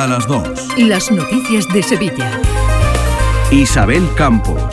las 2. Las noticias de Sevilla. Isabel Campos.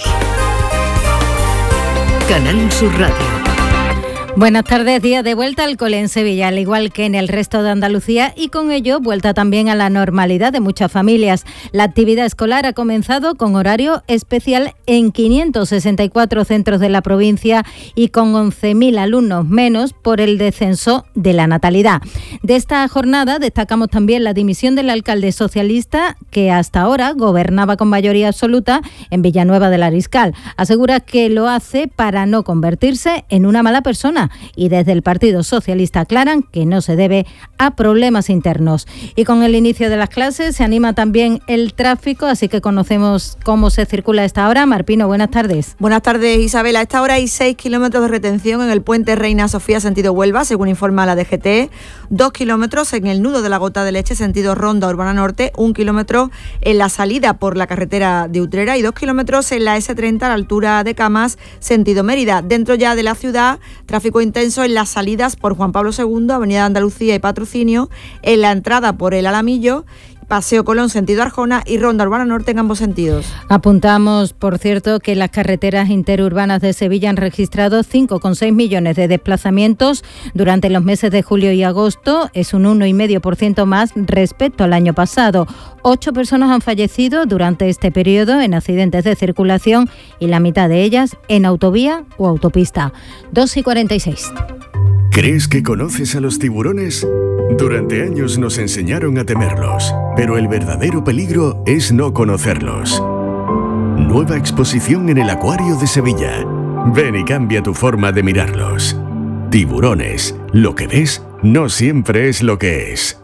Canal Sur Radio. Buenas tardes, día de vuelta al cole en Sevilla, al igual que en el resto de Andalucía, y con ello vuelta también a la normalidad de muchas familias. La actividad escolar ha comenzado con horario especial en 564 centros de la provincia y con 11.000 alumnos menos por el descenso de la natalidad. De esta jornada destacamos también la dimisión del alcalde socialista que hasta ahora gobernaba con mayoría absoluta en Villanueva del Ariscal. Asegura que lo hace para no convertirse en una mala persona. Y desde el Partido Socialista aclaran que no se debe a problemas internos. Y con el inicio de las clases se anima también el tráfico, así que conocemos cómo se circula a esta hora. Marpino, buenas tardes. Buenas tardes, Isabel. A esta hora hay 6 kilómetros de retención en el puente Reina Sofía sentido Huelva, según informa la DGT. 2 kilómetros en el nudo de la Gota de Leche sentido Ronda Urbana Norte, 1 kilómetro en la salida por la carretera de Utrera y 2 kilómetros en la S30 a la altura de Camas sentido Mérida. Dentro ya de la ciudad, tráfico intenso en las salidas por Juan Pablo II, Avenida de Andalucía y Patrocinio, en la entrada por el Alamillo, Paseo Colón sentido Arjona y Ronda Urbana Norte en ambos sentidos. Apuntamos, por cierto, que las carreteras interurbanas de Sevilla han registrado 5,6 millones de desplazamientos durante los meses de julio y agosto. Es un 1,5% más respecto al año pasado. 8 personas han fallecido durante este periodo en accidentes de circulación y la mitad de ellas en autovía o autopista. 2:46. ¿Crees que conoces a los tiburones? Durante años nos enseñaron a temerlos, pero el verdadero peligro es no conocerlos. Nueva exposición en el Acuario de Sevilla. Ven y cambia tu forma de mirarlos. Tiburones, lo que ves no siempre es lo que es.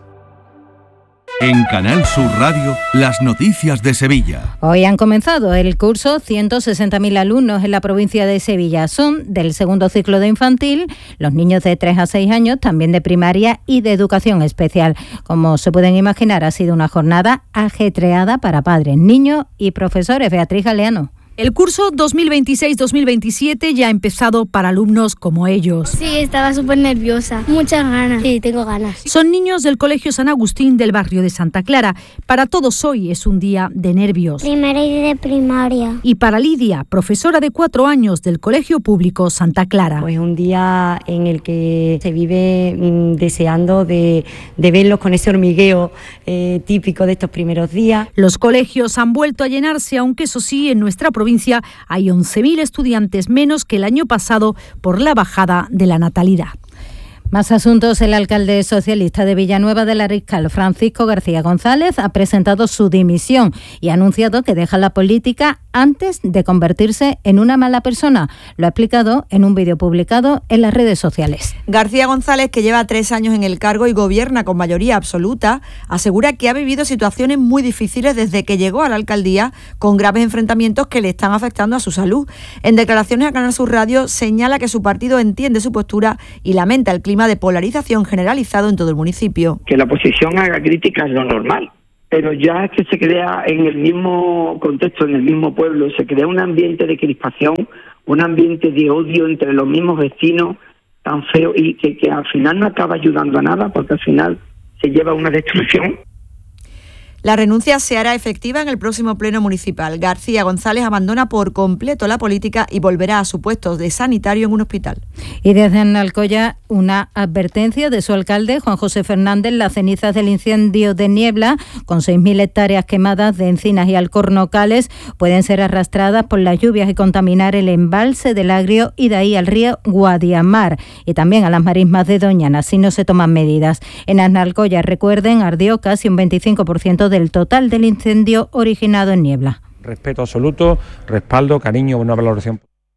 En Canal Sur Radio, las noticias de Sevilla. Hoy han comenzado el curso 160.000 alumnos en la provincia de Sevilla. Son del segundo ciclo de infantil, los niños de 3 a 6 años, también de primaria y de educación especial. Como se pueden imaginar, ha sido una jornada ajetreada para padres, niños y profesores. Beatriz Galeano. El curso 2026-2027 ya ha empezado para alumnos como ellos. Sí, estaba súper nerviosa, muchas ganas. Sí, tengo ganas. Son niños del Colegio San Agustín del barrio de Santa Clara. Para todos hoy es un día de nervios. Primera y de primaria. Y para Lidia, profesora de 4 años del Colegio Público Santa Clara. Pues un día en el que se vive deseando de verlos con ese hormigueo típico de estos primeros días. Los colegios han vuelto a llenarse, aunque eso sí, en nuestra provincia hay 11.000 estudiantes menos que el año pasado por la bajada de la natalidad. Más asuntos. El alcalde socialista de Villanueva del Ariscal, Francisco García González, ha presentado su dimisión y ha anunciado que deja la política antes de convertirse en una mala persona. Lo ha explicado en un vídeo publicado en las redes sociales. García González, que lleva 3 años en el cargo y gobierna con mayoría absoluta, asegura que ha vivido situaciones muy difíciles desde que llegó a la alcaldía, con graves enfrentamientos que le están afectando a su salud. En declaraciones a Canal Sur Radio señala que su partido entiende su postura y lamenta el clima de polarización generalizado en todo el municipio. Que la oposición haga críticas es lo normal, pero ya es que se crea en el mismo contexto, en el mismo pueblo, se crea un ambiente de crispación, un ambiente de odio entre los mismos vecinos tan feo y que al final no acaba ayudando a nada, porque al final se lleva a una destrucción. La renuncia se hará efectiva en el próximo pleno municipal. García González abandona por completo la política y volverá a su puesto de sanitario en un hospital. Y desde Alcoya, una advertencia de su alcalde, Juan José Fernández: las cenizas del incendio de Niebla, con 6.000 hectáreas quemadas de encinas y alcornocales, pueden ser arrastradas por las lluvias y contaminar el embalse del Agrio y de ahí al río Guadiamar y también a las marismas de Doñana si no se toman medidas. En Alcoya, recuerden, ardió casi un 25% del total del incendio originado en Niebla. Respeto absoluto, respaldo, cariño, una valoración.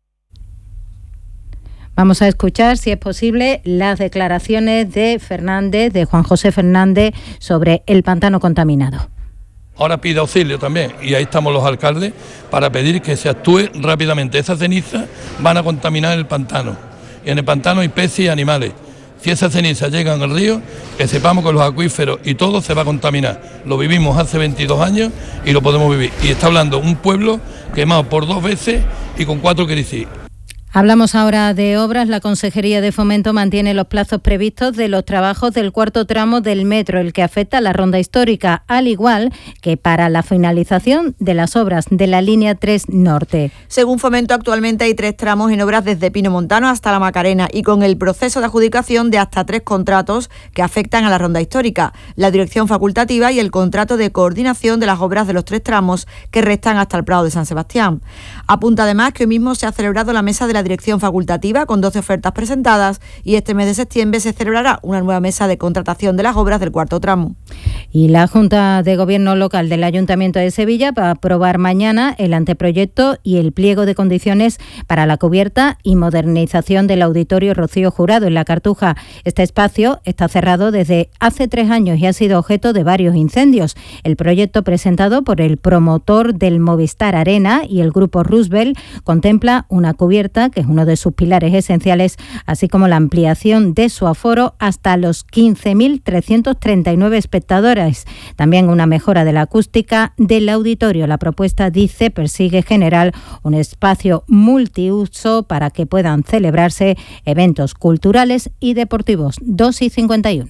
Vamos a escuchar, si es posible, las declaraciones de Fernández, de Juan José Fernández, sobre el pantano contaminado. Ahora pide auxilio también, y ahí estamos los alcaldes para pedir que se actúe rápidamente. Esas cenizas van a contaminar el pantano, y en el pantano hay peces y animales. Si esas cenizas llegan al río, que sepamos que los acuíferos y todo se va a contaminar. Lo vivimos hace 22 años y lo podemos vivir. Y está hablando un pueblo quemado por 2 veces y con 4 crisis. Hablamos ahora de obras. La Consejería de Fomento mantiene los plazos previstos de los trabajos del cuarto tramo del metro, el que afecta a la ronda histórica, al igual que para la finalización de las obras de la línea 3 Norte. Según Fomento, actualmente hay 3 tramos en obras desde Pino Montano hasta La Macarena y con el proceso de adjudicación de hasta 3 contratos que afectan a la ronda histórica, la dirección facultativa y el contrato de coordinación de las obras de los 3 tramos que restan hasta el Prado de San Sebastián. Apunta además que hoy mismo se ha celebrado la mesa de la dirección facultativa con 12 ofertas presentadas y este mes de septiembre se celebrará una nueva mesa de contratación de las obras del cuarto tramo. Y la Junta de Gobierno Local del Ayuntamiento de Sevilla va a aprobar mañana el anteproyecto y el pliego de condiciones para la cubierta y modernización del Auditorio Rocío Jurado en La Cartuja. Este espacio está cerrado desde hace 3 años y ha sido objeto de varios incendios. El proyecto presentado por el promotor del Movistar Arena y el Grupo Roosevelt contempla una cubierta que es uno de sus pilares esenciales, así como la ampliación de su aforo hasta los 15.339 espectadores. También una mejora de la acústica del auditorio. La propuesta, dice, persigue generar un espacio multiuso para que puedan celebrarse eventos culturales y deportivos. 2:51.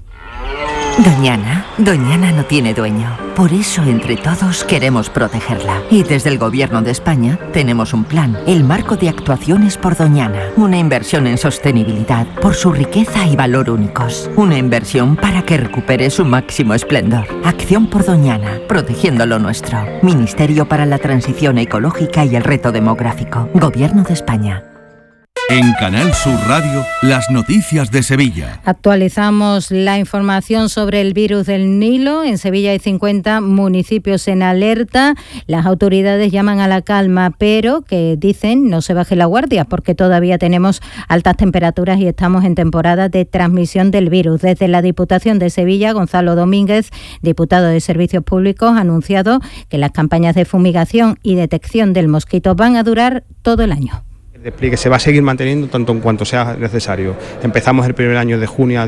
Doñana no tiene dueño. Por eso, entre todos, queremos protegerla. Y desde el Gobierno de España tenemos un plan, el Marco de Actuaciones por Doñana. Una inversión en sostenibilidad, por su riqueza y valor únicos. Una inversión para que recupere su máximo esplendor. Acción por Doñana, protegiendo lo nuestro. Ministerio para la Transición Ecológica y el Reto Demográfico. Gobierno de España. En Canal Sur Radio, las noticias de Sevilla. Actualizamos la información sobre el virus del Nilo. En Sevilla hay 50 municipios en alerta. Las autoridades llaman a la calma, pero que dicen no se baje la guardia porque todavía tenemos altas temperaturas y estamos en temporada de transmisión del virus. Desde la Diputación de Sevilla, Gonzalo Domínguez, diputado de Servicios Públicos, ha anunciado que las campañas de fumigación y detección del mosquito van a durar todo el año. El despliegue se va a seguir manteniendo tanto en cuanto sea necesario. Empezamos el primer año de junio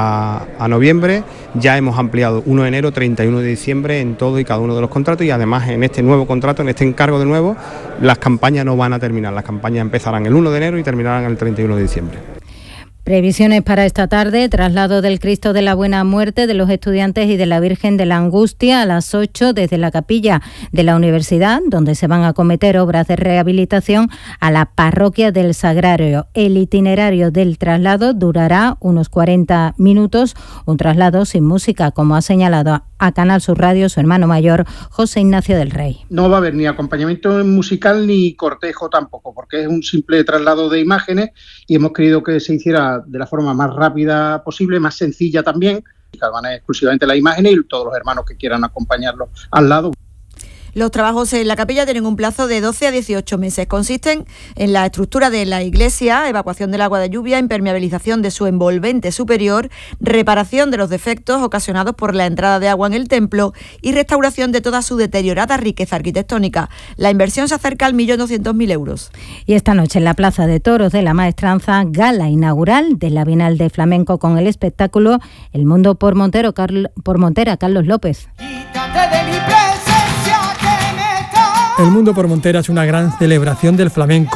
a noviembre, ya hemos ampliado 1 de enero, 31 de diciembre en todo y cada uno de los contratos y además en este nuevo contrato, en este encargo de nuevo, las campañas no van a terminar, las campañas empezarán el 1 de enero y terminarán el 31 de diciembre. Previsiones para esta tarde: traslado del Cristo de la Buena Muerte de los estudiantes y de la Virgen de la Angustia a las 8 desde la capilla de la Universidad, donde se van a acometer obras de rehabilitación, a la Parroquia del Sagrario. El itinerario del traslado durará unos 40 minutos, un traslado sin música, como ha señalado a Canal Sur Radio su hermano mayor, José Ignacio del Rey. No va a haber ni acompañamiento musical ni cortejo tampoco, porque es un simple traslado de imágenes y hemos querido que se hiciera de la forma más rápida posible, más sencilla también. Van a exclusivamente las imágenes y todos los hermanos que quieran acompañarlos al lado. Los trabajos en la capilla tienen un plazo de 12 a 18 meses. Consisten en la estructura de la iglesia, evacuación del agua de lluvia, impermeabilización de su envolvente superior, reparación de los defectos ocasionados por la entrada de agua en el templo y restauración de toda su deteriorada riqueza arquitectónica. La inversión se acerca al 1.200.000 euros. Y esta noche en la Plaza de Toros de la Maestranza, gala inaugural de la Bienal de Flamenco con el espectáculo El Mundo por Montera, Carlos López. El Mundo por Montera es una gran celebración del flamenco.